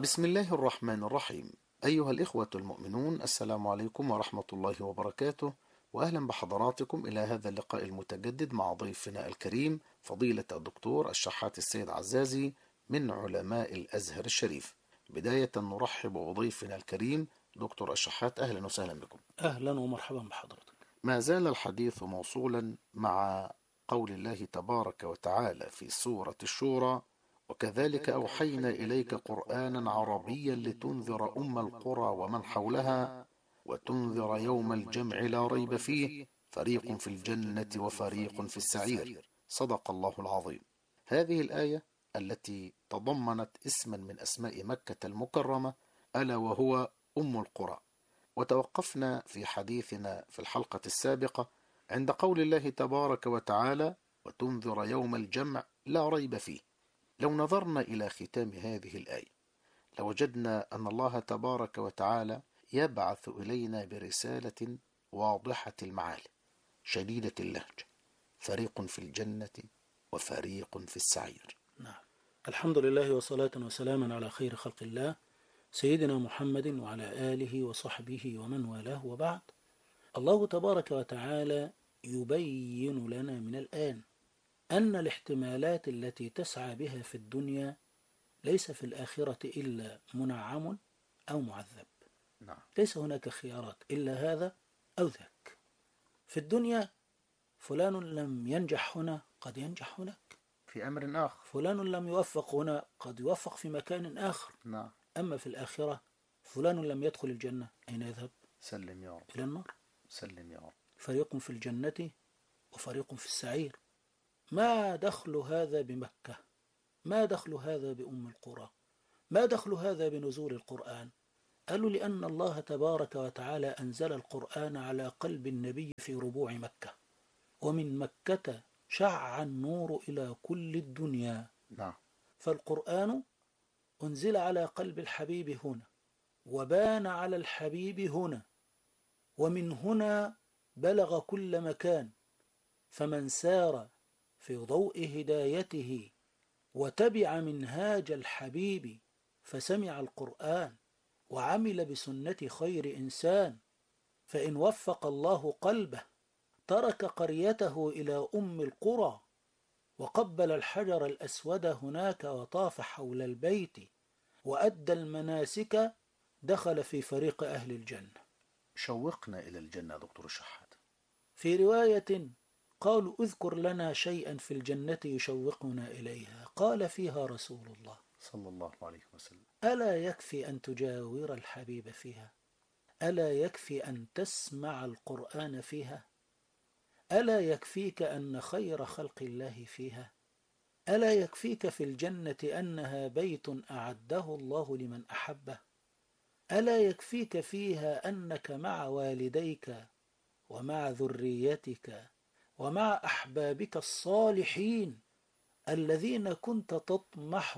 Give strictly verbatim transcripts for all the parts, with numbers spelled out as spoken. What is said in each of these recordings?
بسم الله الرحمن الرحيم. أيها الإخوة المؤمنون، السلام عليكم ورحمة الله وبركاته، وأهلا بحضراتكم إلى هذا اللقاء المتجدد مع ضيفنا الكريم فضيلة الدكتور الشحات السيد عزازي من علماء الأزهر الشريف. بداية نرحب بضيفنا الكريم دكتور الشحات، أهلا وسهلا بكم. أهلا ومرحبا بحضرتك. ما زال الحديث موصولا مع قول الله تبارك وتعالى في سورة الشورى: وكذلك أوحينا إليك قرآنا عربيا لتنذر أم القرى ومن حولها وتنذر يوم الجمع لا ريب فيه فريق في الجنة وفريق في السعير. صدق الله العظيم. هذه الآية التي تضمنت اسما من أسماء مكة المكرمة ألا وهو أم القرى، وتوقفنا في حديثنا في الحلقة السابقة عند قول الله تبارك وتعالى: وتنذر يوم الجمع لا ريب فيه. لو نظرنا إلى ختام هذه الآية لوجدنا أن الله تبارك وتعالى يبعث إلينا برسالة واضحة المعالم شديدة اللهجة: فريق في الجنة وفريق في السعير. نعم، الحمد لله وصلاة وسلاما على خير خلق الله سيدنا محمد وعلى آله وصحبه ومن والاه، وبعد. الله تبارك وتعالى يبين لنا من الآن أن الاحتمالات التي تسعى بها في الدنيا ليس في الآخرة إلا منعم أو معذب. نعم. ليس هناك خيارات إلا هذا أو ذاك. في الدنيا فلان لم ينجح هنا قد ينجح هناك، في أمر آخر فلان لم يوفق هنا قد يوفق في مكان آخر. نعم. أما في الآخرة فلان لم يدخل الجنة، أين يذهب؟ سلم يا رب. إلى النار. سلم يا رب. فريق في الجنة وفريق في السعير. ما دخل هذا بمكة؟ ما دخل هذا بأم القرى؟ ما دخل هذا بنزول القرآن؟ قالوا لأن الله تبارك وتعالى أنزل القرآن على قلب النبي في ربوع مكة، ومن مكة شع النور إلى كل الدنيا. نعم. فالقرآن أنزل على قلب الحبيب هنا، وبان على الحبيب هنا، ومن هنا بلغ كل مكان. فمن سار في ضوء هدايته وتبع منهاج الحبيب فسمع القرآن وعمل بسنة خير إنسان، فإن وفق الله قلبه ترك قريته إلى أم القرى وقبل الحجر الأسود هناك وطاف حول البيت وأدى المناسك، دخل في فريق أهل الجنة. شوقنا إلى الجنة دكتور الشحات. في رواية قالوا: اذكر لنا شيئا في الجنة يشوقنا إليها. قال: فيها رسول الله صلى الله عليه وسلم. ألا يكفي أن تجاور الحبيب فيها؟ ألا يكفي أن تسمع القرآن فيها؟ ألا يكفيك أن خير خلق الله فيها؟ ألا يكفيك في الجنة أنها بيت أعده الله لمن أحبه؟ ألا يكفيك فيها أنك مع والديك ومع ذريتك ومع أحبابك الصالحين الذين كنت تطمح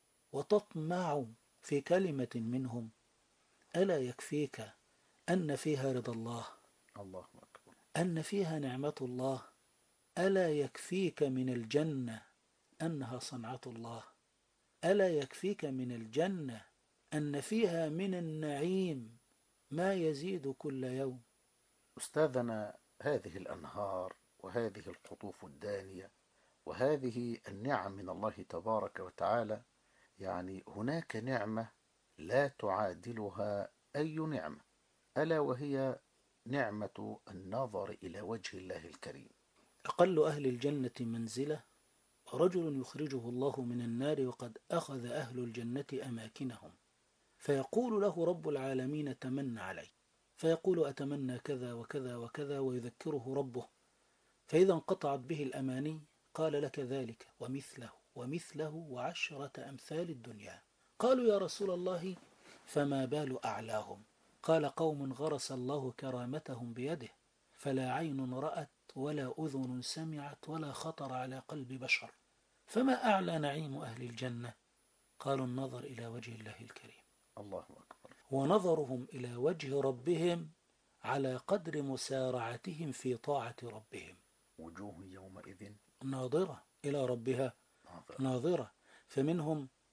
وتطمع في كلمة منهم؟ ألا يكفيك أن فيها رضا الله؟ الله أكبر. أن فيها نعمة الله؟ ألا يكفيك من الجنة أنها صنعة الله؟ ألا يكفيك من الجنة أن فيها من النعيم ما يزيد كل يوم؟ أستاذنا، هذه الأنهار وهذه القطوف الدانية وهذه النعم من الله تبارك وتعالى، يعني هناك نعمة لا تعادلها أي نعمة، ألا وهي نعمة النظر إلى وجه الله الكريم. أقل أهل الجنة منزلة رجل يخرجه الله من النار وقد أخذ أهل الجنة أماكنهم، فيقول له رب العالمين: تمن علي. فيقول: أتمنى كذا وكذا وكذا، ويذكره ربه. فإذا انقطعت به الأماني قال: لك ذلك ومثله ومثله وعشرة أمثال الدنيا. قالوا: يا رسول الله فما بال أعلاهم؟ قال: قوم غرس الله كرامتهم بيده، فلا عين رأت ولا أذن سمعت ولا خطر على قلب بشر. فما أعلى نعيم أهل الجنة؟ قالوا: النظر إلى وجه الله الكريم. الله أكبر. ونظرهم إلى وجه ربهم على قدر مسارعتهم في طاعة ربهم. وجوه يومئذ ناظرة إلى ربها ناظرة. ناظرة. فمنهم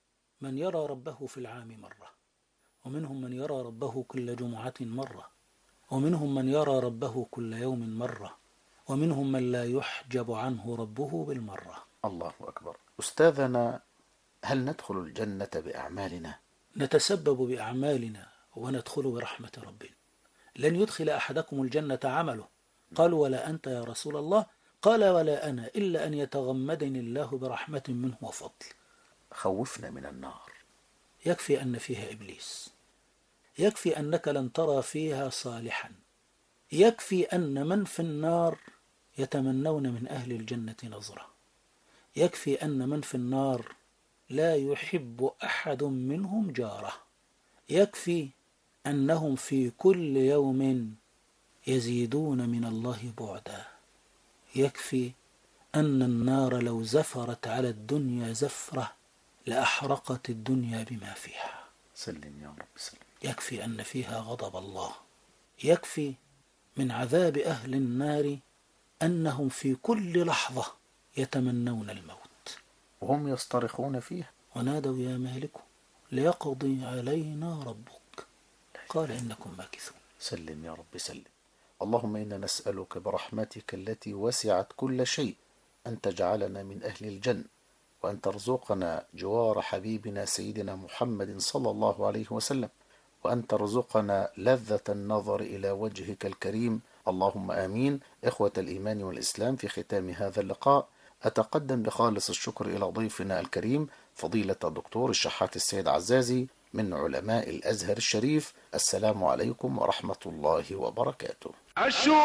من يرى ربه في العام مرة، ومنهم من يرى ربه كل جمعة مرة، ومنهم من يرى ربه كل يوم مرة، ومنهم من لا يحجب عنه ربه بالمرة. الله أكبر. أستاذنا، هل ندخل الجنة بأعمالنا؟ نتسبب بأعمالنا وندخل برحمة ربنا. لن يدخل أحدكم الجنة عمله. قالوا ولا أنت يا رسول الله؟ قال ولا أنا، إلا أن يتغمدني الله برحمة منه وفضل. خوفنا من النار. يكفي أن فيها إبليس، يكفي أنك لن ترى فيها صالحا، يكفي أن من في النار يتمنون من أهل الجنة نظرة، يكفي أن من في النار لا يحب أحد منهم جاره، يكفي أنهم في كل يوم يزيدون من الله بعدا، يكفي أن النار لو زفرت على الدنيا زفرة لأحرقت الدنيا بما فيها. سلم يا رب سلم. يكفي أن فيها غضب الله، يكفي من عذاب أهل النار أنهم في كل لحظة يتمنون الموت وهم يصطرخون فيها ونادوا يا مالك ليقضي علينا ربك قال إنكم ماكثون. سلم يا رب سلم. اللهم إنا نسألك برحمتك التي وسعت كل شيء أن تجعلنا من أهل الجنة، وأن ترزقنا جوار حبيبنا سيدنا محمد صلى الله عليه وسلم، وأن ترزقنا لذة النظر إلى وجهك الكريم، اللهم آمين. إخوة الإيمان والإسلام، في ختام هذا اللقاء أتقدم بخالص الشكر إلى ضيفنا الكريم فضيلة الدكتور الشحات السيد عزازي من علماء الأزهر الشريف. السلام عليكم ورحمة الله وبركاته.